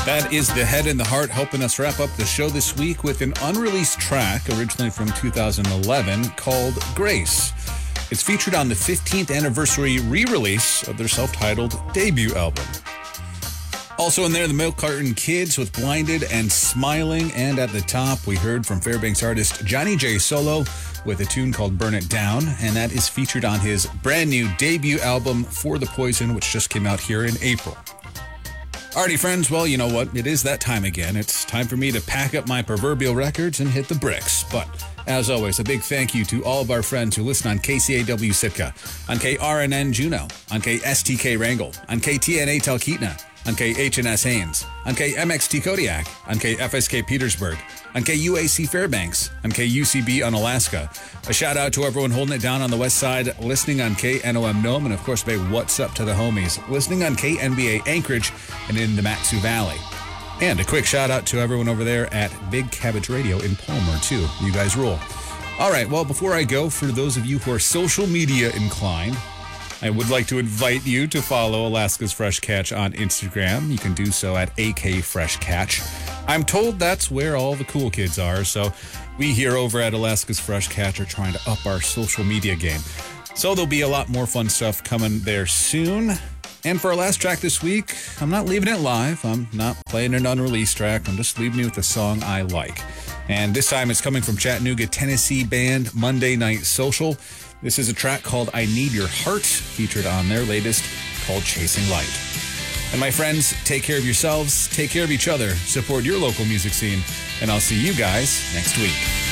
That is The Head and the Heart helping us wrap up the show this week with an unreleased track originally from 2011 called Grace. It's featured on the 15th anniversary re-release of their self-titled debut album. Also in there, the Milk Carton Kids with Blinded and Smiling. And at the top, we heard from Fairbanks artist Johnny J. Solo with a tune called Burn It Down. And that is featured on his brand new debut album, For the Poison, which just came out here in April. Alrighty, friends. Well, you know what? It is that time again. It's time for me to pack up my proverbial records and hit the bricks. But as always, a big thank you to all of our friends who listen on KCAW Sitka, on KRNN Juneau, on KSTK Wrangell, on KTNA Talkeetna, on KHNS Haines, on KMXT Kodiak, on KFSK Petersburg, on KUAC Fairbanks, on KUCB Unalaska. A shout out to everyone holding it down on the west side, listening on KNOM Nome, and of course, what's up to the homies, listening on KNBA Anchorage and in the Matsu Valley. And a quick shout out to everyone over there at Big Cabbage Radio in Palmer, too. You guys rule. All right, well, before I go, for those of you who are social media inclined, I would like to invite you to follow Alaska's Fresh Catch on Instagram. You can do so at AK Fresh Catch. I'm told that's where all the cool kids are, so we here over at Alaska's Fresh Catch are trying to up our social media game. So there'll be a lot more fun stuff coming there soon. And for our last track this week, I'm not leaving it live. I'm not playing an unreleased track. I'm just leaving you with a song I like. And this time it's coming from Chattanooga, Tennessee band Monday Night Social. This is a track called I Need Your Heart, featured on their latest called Chasing Light. And my friends, take care of yourselves, take care of each other, support your local music scene, and I'll see you guys next week.